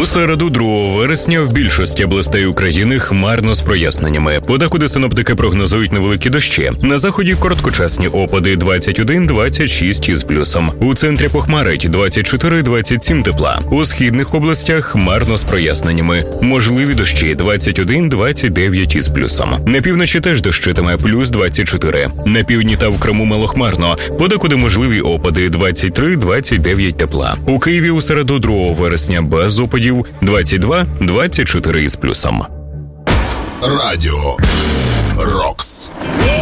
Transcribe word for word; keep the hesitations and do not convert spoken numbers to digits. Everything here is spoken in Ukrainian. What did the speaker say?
У середу, другого вересня, в більшості областей України хмарно з проясненнями. Подекуди синоптики прогнозують невеликі дощі. На заході короткочасні опади двадцять один - двадцять шість із плюсом. У центрі похмарить двадцять чотири - двадцять сім тепла. У східних областях хмарно з проясненнями. Можливі дощі двадцять один - двадцять дев'ять із плюсом. На півночі теж дощитиме плюс двадцять чотири. На півдні та в Криму малохмарно. Подекуди можливі опади двадцять три - двадцять дев'ять тепла. У Києві у середу, другого вересня, без опадів двадцять два - двадцять чотири із плюсом. Радіо Рокс.